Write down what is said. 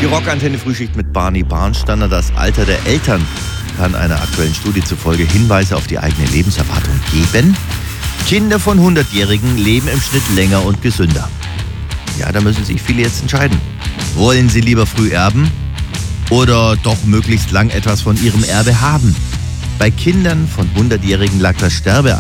Die Rockantenne Frühschicht mit Barney Barnstander. Das Alter der Eltern kann einer aktuellen Studie zufolge Hinweise auf die eigene Lebenserwartung geben. Kinder von 100-Jährigen leben im Schnitt länger und gesünder. Ja, da müssen sich viele jetzt entscheiden. Wollen sie lieber früh erben oder doch möglichst lang etwas von ihrem Erbe haben? Bei Kindern von 100-Jährigen lag das